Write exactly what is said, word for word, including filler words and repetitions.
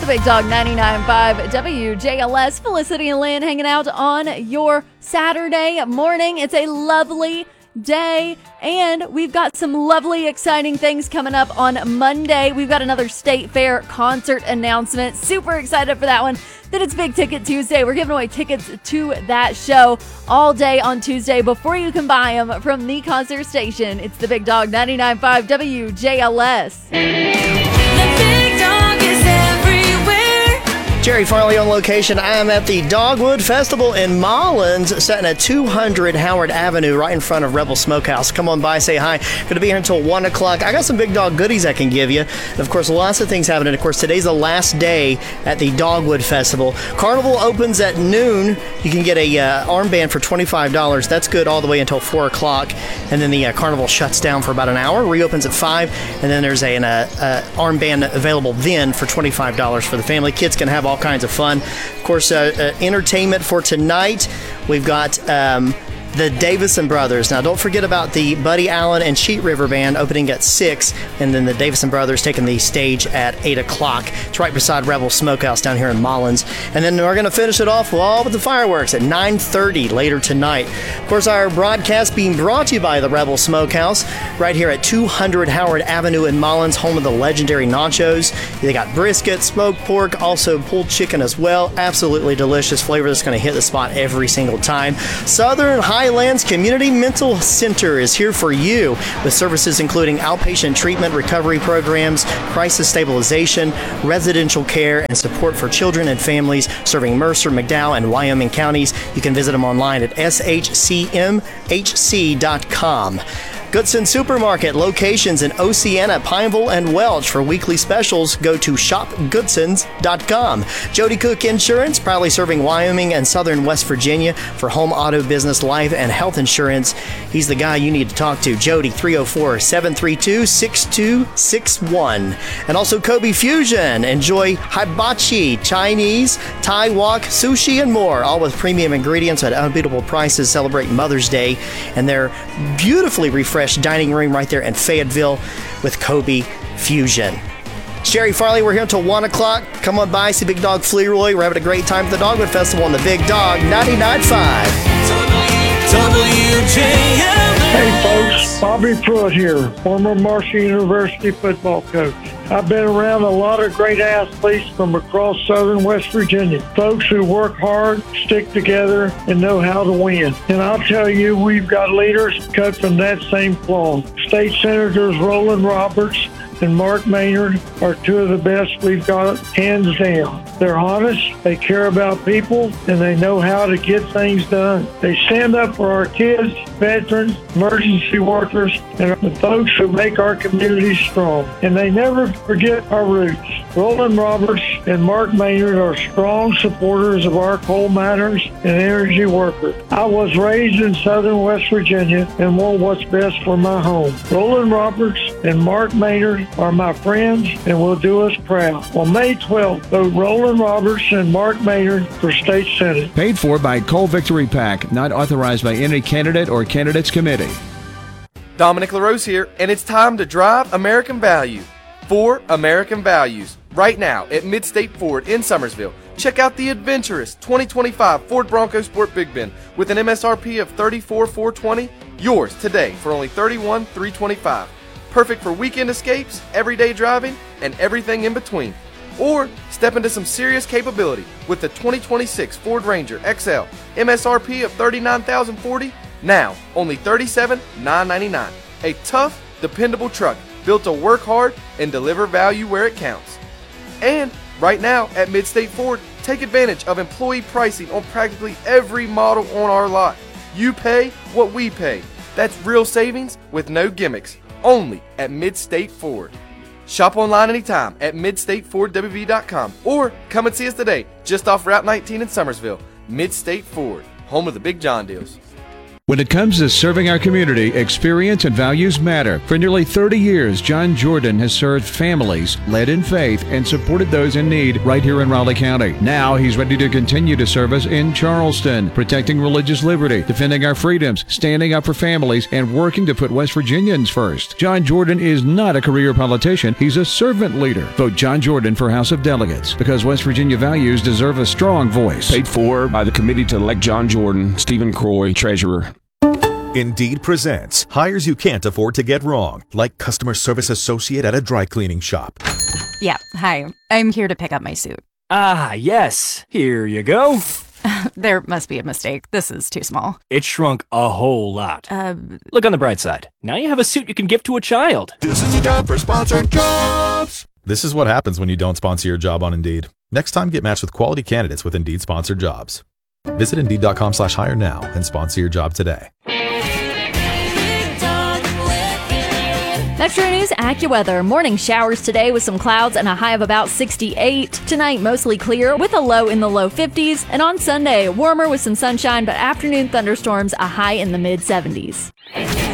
Big Dog ninety-nine point five W J L S. Felicity and Lynn hanging out on your Saturday morning. It's a lovely day, and we've got some lovely, exciting things coming up on Monday. We've got another State Fair concert announcement. Super excited for that one. Then it's Big Ticket Tuesday. We're giving away tickets to that show all day on Tuesday before you can buy them from the concert station. It's the Big Dog ninety-nine point five W J L S. Jerry Farley on location. I am at the Dogwood Festival in Mullins, sitting at two hundred Howard Avenue, right in front of Rebel Smokehouse. Come on by, say hi. Going to be here until one o'clock. I got some Big Dog goodies I can give you. And of course, lots of things happening. Of course, today's the last day at the Dogwood Festival. Carnival opens at noon. You can get a uh, armband for twenty-five dollars. That's good all the way until four o'clock. And then the uh, Carnival shuts down for about an hour, reopens at five. And then there's a, an uh, uh, armband available then for twenty-five dollars for the family. Kids can have all kinds of fun. Of course, uh, uh, entertainment for tonight. We've got um, the Davison Brothers. Now, don't forget about the Buddy Allen and Sheet River Band opening at six, and then the Davison Brothers taking the stage at eight o'clock. It's right beside Rebel Smokehouse down here in Mullins. And then we're going to finish it off all with the fireworks at nine thirty later tonight. Of course, our broadcast being brought to you by the Rebel Smokehouse right here at two hundred Howard Avenue in Mullins, home of the legendary nachos. They got brisket, smoked pork, also pulled chicken as well. Absolutely delicious flavor that's going to hit the spot every single time. Southern Highlands Community Mental Center is here for you with services including outpatient treatment, recovery programs, crisis stabilization, residential care, and support for children and families, serving Mercer, McDowell, and Wyoming counties. You can visit them online at S H C M H C dot com. Goodson Supermarket, locations in Oceana, Pineville, and Welch. For weekly specials, go to shop goodsons dot com. Jody Cook Insurance, proudly serving Wyoming and southern West Virginia for home, auto, business, life, and health insurance. He's the guy you need to talk to. Jody, three oh four, seven three two, six two six one. And also Kobe Fusion. Enjoy hibachi, Chinese, Thai wok, sushi, and more, all with premium ingredients at unbeatable prices. Celebrate Mother's Day, and they're beautifully refreshed dining room right there in Fayetteville with Kobe Fusion. Sherry Farley, we're here until one o'clock. Come on by, see Big Dog Fleroy. We're having a great time at the Dogwood Festival on the Big Dog ninety-nine point five. Hey folks, Bobby Pruitt here, former Marshall University football coach. I've been around a lot of great athletes from across southern West Virginia, folks who work hard, stick together, and know how to win. And I'll tell you, we've got leaders cut from that same cloth. State Senators Roland Roberts and Mark Maynard are two of the best we've got, hands down. They're honest, they care about people, and they know how to get things done. They stand up for our kids, veterans, emergency workers, and the folks who make our communities strong. And they never forget our roots. Roland Roberts and Mark Maynard are strong supporters of our coal miners and energy workers. I was raised in southern West Virginia and want what's best for my home. Roland Roberts and Mark Maynard are my friends and will do us proud. On May twelfth, vote Roland Roberts and Mark Maynard for State Senate. Paid for by Coal Victory PAC, not authorized by any candidate or candidates committee. Dominic LaRose here, and it's time to drive American value. For American values, right now at Midstate Ford in Summersville. Check out the adventurous twenty twenty-five Ford Bronco Sport Big Bend with an M S R P of thirty-four thousand four hundred twenty dollars. Yours today for only thirty-one thousand three hundred twenty-five dollars. Perfect for weekend escapes, everyday driving, and everything in between. Or step into some serious capability with the twenty twenty-six Ford Ranger X L. M S R P of thirty-nine thousand forty dollars, now only thirty-seven thousand nine hundred ninety-nine dollars. A tough, dependable truck built to work hard and deliver value where it counts. And right now at Midstate Ford, take advantage of employee pricing on practically every model on our lot. You pay what we pay. That's real savings with no gimmicks. Only at Midstate Ford. Shop online anytime at midstate ford w v dot com or come and see us today just off Route nineteen in Summersville. Midstate Ford, home of the Big John deals. When it comes to serving our community, experience and values matter. For nearly thirty years, John Jordan has served families, led in faith, and supported those in need right here in Raleigh County. Now he's ready to continue to serve us in Charleston, protecting religious liberty, defending our freedoms, standing up for families, and working to put West Virginians first. John Jordan is not a career politician. He's a servant leader. Vote John Jordan for House of Delegates because West Virginia values deserve a strong voice. Paid for by the committee to elect John Jordan, Stephen Croy, Treasurer. Indeed presents hires you can't afford to get wrong, like customer service associate at a dry cleaning shop. Yeah, hi. I'm here to pick up my suit. Ah, yes. Here you go. There must be a mistake. This is too small. It shrunk a whole lot. Uh, Look on the bright side. Now you have a suit you can give to a child. This is a job for sponsored jobs. This is what happens when you don't sponsor your job on Indeed. Next time, get matched with quality candidates with Indeed sponsored jobs. Visit Indeed.com slash hire now and sponsor your job today. Metro News AccuWeather. Morning showers today with some clouds and a high of about sixty-eight. Tonight, mostly clear with a low in the low fifties. And on Sunday, warmer with some sunshine, but afternoon thunderstorms, a high in the mid seventies.